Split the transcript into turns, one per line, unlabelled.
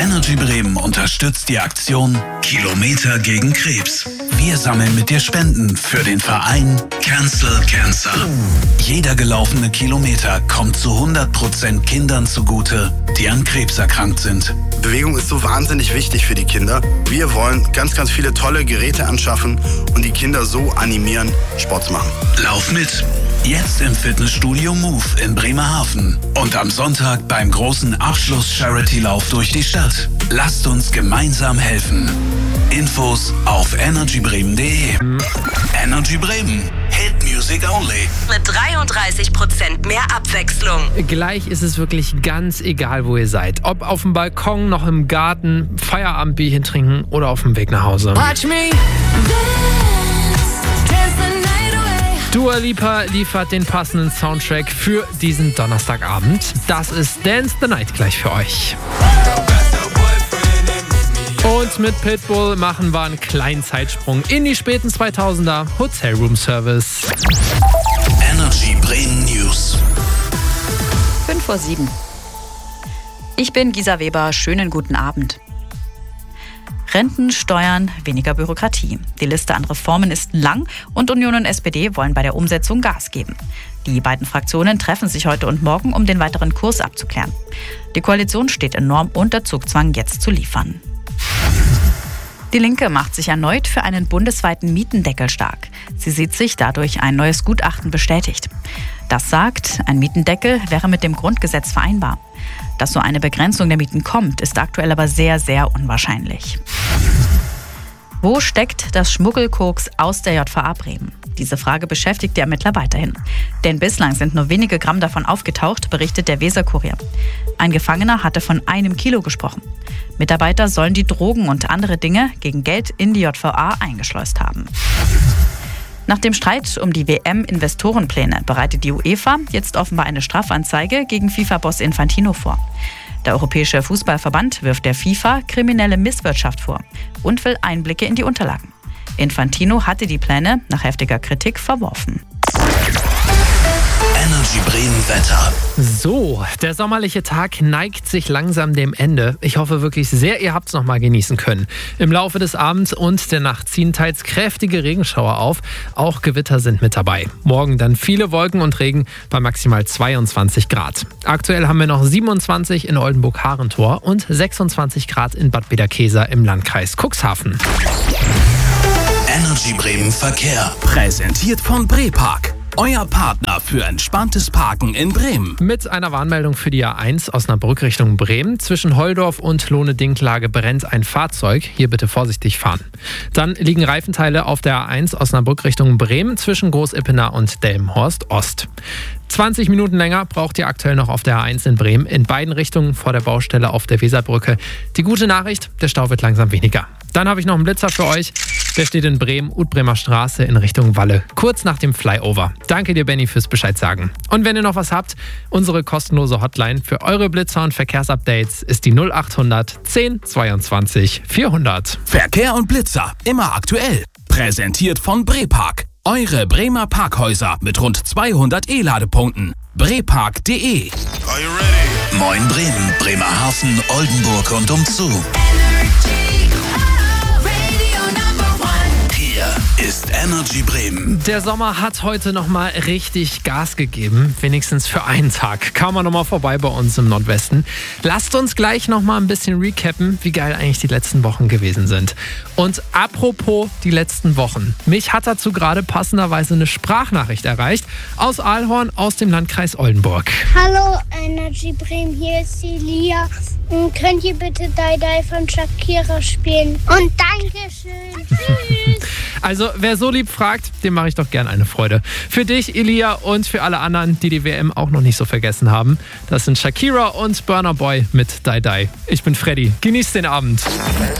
Energy Bremen unterstützt die Aktion Kilometer gegen Krebs. Wir sammeln mit dir Spenden für den Verein Cancel Cancer. Jeder gelaufene Kilometer kommt zu 100% Kindern zugute, die an Krebs erkrankt sind.
Bewegung ist so wahnsinnig wichtig für die Kinder. Wir wollen ganz, ganz viele tolle Geräte anschaffen und die Kinder so animieren, Sport zu machen.
Lauf mit! Jetzt im Fitnessstudio Move in Bremerhaven und am Sonntag beim großen Abschluss-Charity-Lauf durch die Stadt. Lasst uns gemeinsam helfen. Infos auf energybremen.de. Energy Bremen. Hit Music Only.
Mit 33% mehr Abwechslung.
Gleich ist es wirklich ganz egal, wo ihr seid. Ob auf dem Balkon, noch im Garten, Feierabendbierchen trinken oder auf dem Weg nach Hause.
Watch me.
Dua Lipa liefert den passenden Soundtrack für diesen Donnerstagabend. Das ist Dance the Night gleich für euch. Und mit Pitbull machen wir einen kleinen Zeitsprung in die späten 2000er. Hotel Room Service.
Energy Bremen News.
5:07. Ich bin Gisa Weber. Schönen guten Abend. Renten, Steuern, weniger Bürokratie. Die Liste an Reformen ist lang und Union und SPD wollen bei der Umsetzung Gas geben. Die beiden Fraktionen treffen sich heute und morgen, um den weiteren Kurs abzuklären. Die Koalition steht enorm unter Zugzwang, jetzt zu liefern. Die Linke macht sich erneut für einen bundesweiten Mietendeckel stark. Sie sieht sich dadurch ein neues Gutachten bestätigt. Das sagt, ein Mietendeckel wäre mit dem Grundgesetz vereinbar. Dass so eine Begrenzung der Mieten kommt, ist aktuell aber sehr, sehr unwahrscheinlich. Wo steckt das Schmuggelkoks aus der JVA Bremen? Diese Frage beschäftigt die Ermittler weiterhin. Denn bislang sind nur wenige Gramm davon aufgetaucht, berichtet der Weser-Kurier. Ein Gefangener hatte von 1 Kilo gesprochen. Mitarbeiter sollen die Drogen und andere Dinge gegen Geld in die JVA eingeschleust haben. Nach dem Streit um die WM-Investorenpläne bereitet die UEFA jetzt offenbar eine Strafanzeige gegen FIFA-Boss Infantino vor. Der Europäische Fußballverband wirft der FIFA kriminelle Misswirtschaft vor und will Einblicke in die Unterlagen. Infantino hatte die Pläne nach heftiger Kritik verworfen.
Energy Bremen Wetter.
So, der sommerliche Tag neigt sich langsam dem Ende. Ich hoffe wirklich sehr, ihr habt es noch mal genießen können. Im Laufe des Abends und der Nacht ziehen teils kräftige Regenschauer auf. Auch Gewitter sind mit dabei. Morgen dann viele Wolken und Regen bei maximal 22 Grad. Aktuell haben wir noch 27 in Oldenburg-Harentor und 26 Grad in Bad Bederkesa im Landkreis Cuxhaven.
Energy Bremen Verkehr.
Präsentiert von Brepark. Euer Partner für entspanntes Parken in Bremen.
Mit einer Warnmeldung für die A1 Osnabrück Richtung Bremen. Zwischen Holdorf und Lohne-Dinklage brennt ein Fahrzeug. Hier bitte vorsichtig fahren. Dann liegen Reifenteile auf der A1 Osnabrück Richtung Bremen zwischen Groß-Ippener und Delmenhorst Ost. 20 Minuten länger braucht ihr aktuell noch auf der A1 in Bremen. In beiden Richtungen vor der Baustelle auf der Weserbrücke. Die gute Nachricht, der Stau wird langsam weniger. Dann habe ich noch einen Blitzer für euch. Der steht in Bremen, Utbremer Straße in Richtung Walle, kurz nach dem Flyover. Danke dir, Benny, fürs Bescheid sagen. Und wenn ihr noch was habt, unsere kostenlose Hotline für eure Blitzer und Verkehrsupdates ist die 0800 10 22 400.
Verkehr und Blitzer, immer aktuell. Präsentiert von Brepark. Eure Bremer Parkhäuser mit rund 200 E-Ladepunkten. Brepark.de.
Moin Bremen, Bremerhaven, Oldenburg und umzu. Hier ist Energy Bremen.
Der Sommer hat heute nochmal richtig Gas gegeben, wenigstens für einen Tag. Kam man nochmal vorbei bei uns im Nordwesten. Lasst uns gleich nochmal ein bisschen recappen, wie geil eigentlich die letzten Wochen gewesen sind. Und apropos die letzten Wochen. Mich hat dazu gerade passenderweise eine Sprachnachricht erreicht aus Aalhorn aus dem Landkreis Oldenburg.
Hallo Energy Bremen, hier ist die Lia. Könnt ihr bitte Die Die von Shakira spielen? Und Dankeschön. Tschüss.
Also wer so lieb fragt, dem mache ich doch gern eine Freude. Für dich, Elia, und für alle anderen, die die WM auch noch nicht so vergessen haben. Das sind Shakira und Burna Boy mit Die Die. Ich bin Freddy. Genießt den Abend.